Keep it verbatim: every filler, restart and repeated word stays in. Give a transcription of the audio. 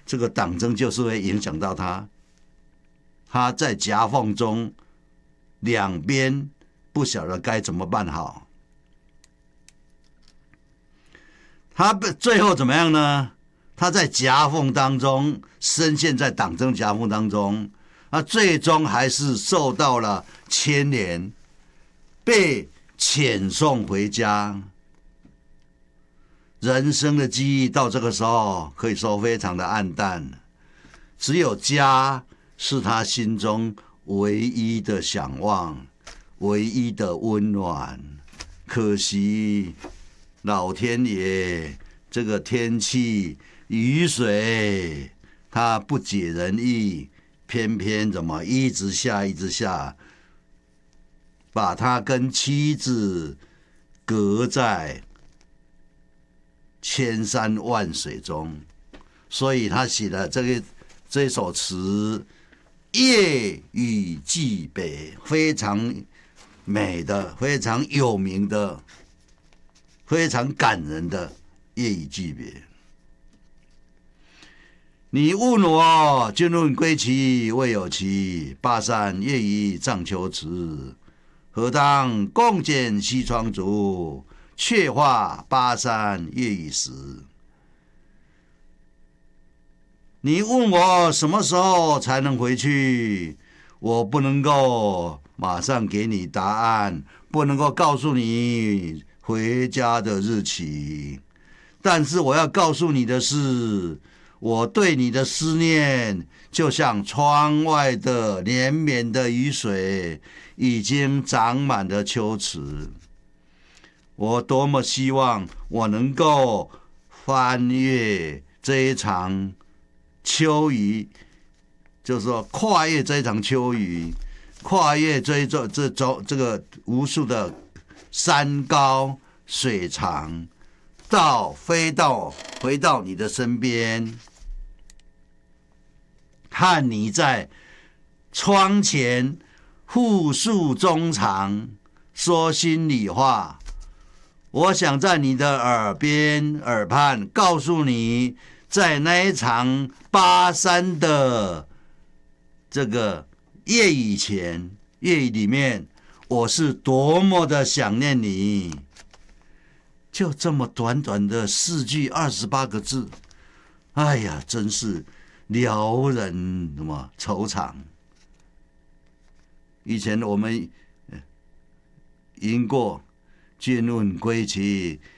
这个党争就是会影响到他。他在夹缝中，两边不晓得该怎么办好。他最后怎么样呢？他在夹缝当中，深陷在党争夹缝当中，他最终还是受到了牵连，被遣送回家。人生的记忆到这个时候可以说非常的暗淡，只有家是他心中唯一的想望，唯一的温暖。可惜老天爷这个天气雨水它不解人意，偏偏怎么一直下一直下，把他跟妻子隔在千山万水中。所以他写了这个这首词《夜雨寄北》，非常美的，非常有名的，非常感人的《夜雨寄别》。你问我君问归期未有期，巴山夜雨涨秋池。何当共剪西窗烛，却话巴山夜雨时。你问我什么时候才能回去，我不能够马上给你答案，不能够告诉你回家的日期。但是我要告诉你的是，我对你的思念就像窗外的连绵的雨水，已经长满了秋池。我多么希望我能够翻越这一场秋雨，就是说跨越这一场秋雨，跨越这一这这这个无数的山高水长，到飞到回到你的身边，和你在窗前互诉衷肠，说心里话。我想在你的耳边耳畔告诉你，在那一场巴山的这个夜雨前，夜雨里面，我是多么的想念你。就这么短短的四句二十八个字，哎呀，真是撩人什么惆怅。以前我们吟过君问归期